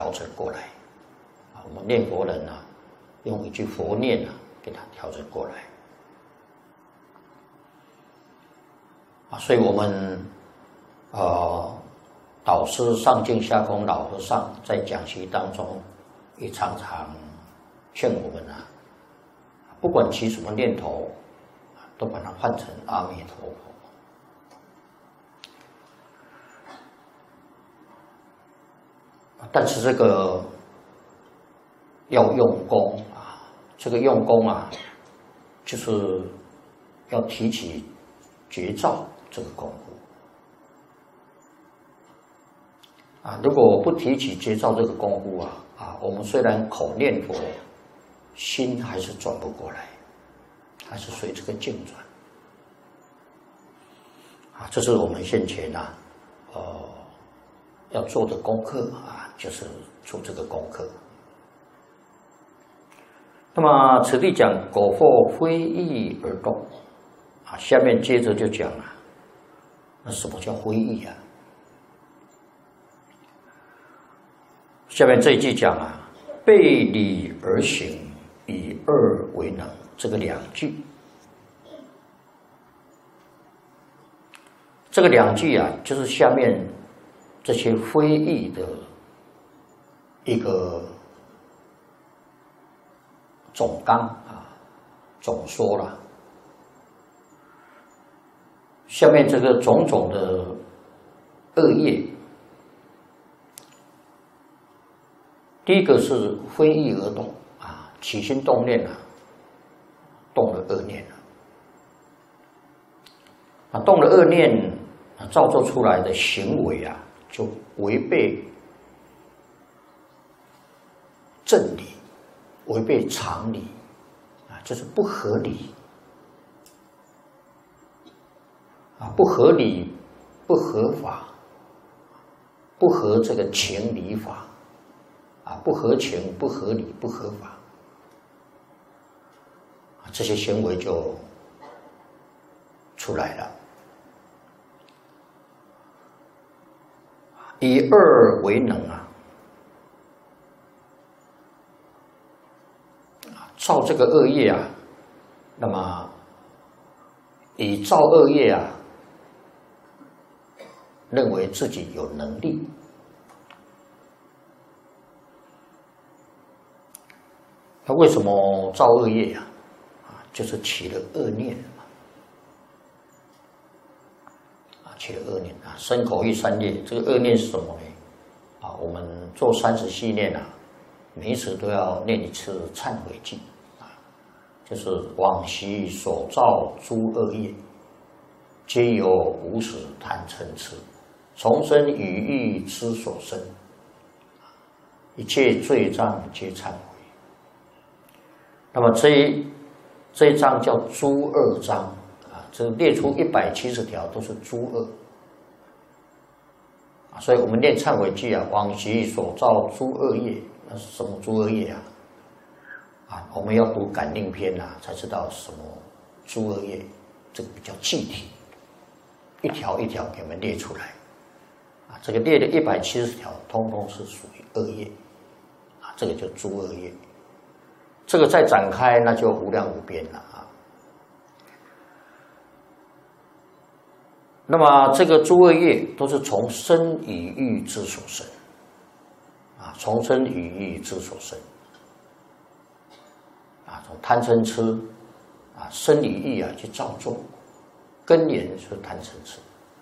调整过来。啊，我们念佛人啊，用一句佛念啊，给它调整过来。啊，所以我们导师上净下空老和尚在讲习当中，也常常劝我们啊，不管起什么念头，都把它换成阿弥陀佛。但是这个要用功啊，这个用功啊，就是要提起觉照这个功夫啊。如果不提起觉照这个功夫啊，我们虽然口念佛，心还是转不过来，还是随这个境转啊。这是我们现前要做的功课啊，就是做这个功课。那么此地讲果腹非意而动啊，下面接着就讲啊，那什么叫非意啊？下面这一句讲啊，背理而行，以二为能，这个两句，这个两句啊，就是下面这些非意的一个总纲啊，总说了。下面这个种种的恶业，第一个是非意而动啊，起心动念啊，动了恶念啊，动了恶念造作出来的行为啊，就违背正理，违背常理啊，就是不合理啊，不合理，不合法，不合这个情理法啊，不合情，不合理，不合法啊，这些行为就出来了。以二为能啊，造这个恶业啊，那么以造恶业啊，认为自己有能力，那为什么造恶业啊？就是起了恶念嘛，起了恶念啊，身口意三业，这个恶念是什么呢？啊，我们做30系念啊，每一次都要念一次忏悔记啊，就是往昔所造诸恶业，皆由无始贪嗔痴，从生语意之所生，一切罪障皆忏悔。那么这一章叫诸恶章啊，这列出170条都是诸恶啊，所以我们念忏悔记啊，往昔所造诸恶业，那是什么诸恶业啊？啊，我们要读感应篇啊，才知道什么诸恶业，这个比较具体，一条一条给我们列出来啊，这个列的170条，通通是属于恶业啊，这个叫诸恶业。这个再展开，那就无量无边了啊。那么这个诸恶业都是从身语意之所生啊，从身语意之所生啊，从贪嗔痴啊，身语意啊去造作，根源是贪嗔痴。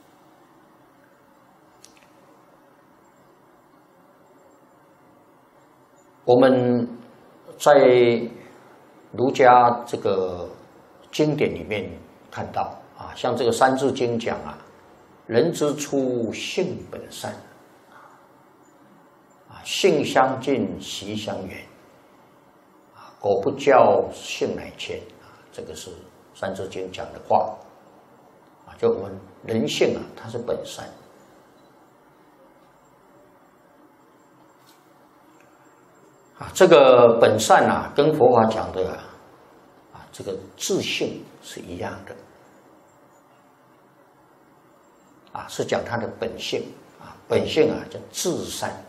我们在儒家这个经典里面看到啊，像这个《三字经》讲啊，人之初，性本善啊，性相近，习相远啊，苟不教，性乃迁啊，这个是《三字经》讲的话啊，就我们人性啊，它是本善。啊，这个本善啊，跟佛法讲的这个自性是一样的啊，是讲它的本性啊，本性啊叫至善